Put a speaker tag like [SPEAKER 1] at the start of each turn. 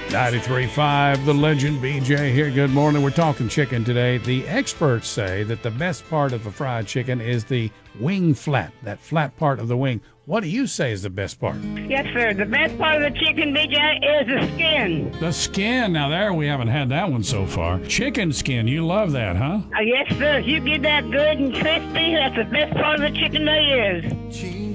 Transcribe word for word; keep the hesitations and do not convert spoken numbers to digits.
[SPEAKER 1] ninety-three point five, The Legend, B J here. Good morning. We're talking chicken today. The experts say that the best part of a fried chicken is the wing flap, that flat part of the wing. What do you say is the best part?
[SPEAKER 2] Yes, sir. The best part of the chicken, B J, is the skin.
[SPEAKER 1] The skin. Now there, we haven't had that one so far. Chicken skin. You love that, huh?
[SPEAKER 2] Uh, yes, sir. If you get that good and crispy, that's the best part of the chicken there is.